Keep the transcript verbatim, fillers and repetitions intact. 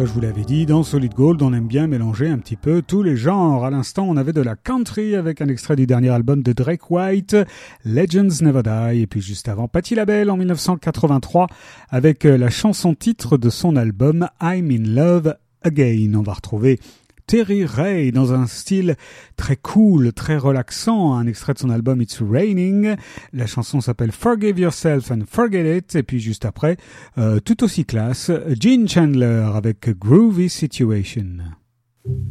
Je vous l'avais dit, dans Solid Gold, on aime bien mélanger un petit peu tous les genres. À l'instant, on avait de la country avec un extrait du dernier album de Drake White, Legends Never Die. Et puis juste avant, Patti LaBelle en dix-neuf cent quatre-vingt-trois avec la chanson titre de son album I'm in Love Again. On va retrouver Terry Ray dans un style très cool, très relaxant, un extrait de son album It's Raining. La chanson s'appelle Forgive Yourself and Forget It. Et puis juste après, euh, tout aussi classe, Gene Chandler avec Groovy Situation.